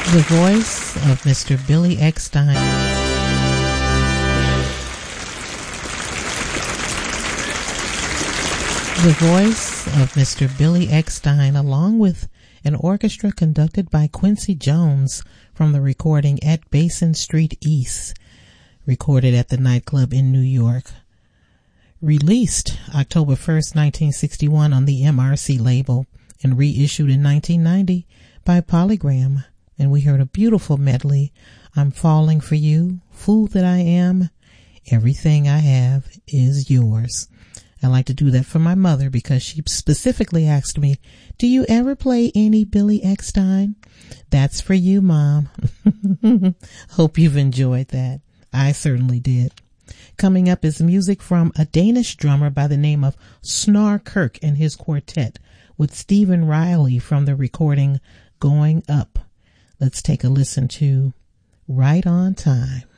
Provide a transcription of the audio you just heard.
The voice of Mr. Billy Eckstine. The voice of Mr. Billy Eckstine, along with an orchestra conducted by Quincy Jones from the recording at Basin Street East, recorded at the nightclub in New York. Released October 1st, 1961 on the MRC label and reissued in 1990 by Polygram. And we heard a beautiful medley. I'm Falling for You, Fool That I Am, Everything I Have Is Yours. I like to do that for my mother because she specifically asked me, do you ever play any Billy Eckstine? That's for you, Mom. Hope you've enjoyed that. I certainly did. Coming up is music from a Danish drummer by the name of Snar Kirk and his quartet with Stephen Riley from the recording Going Up. Let's take a listen to Right on Time.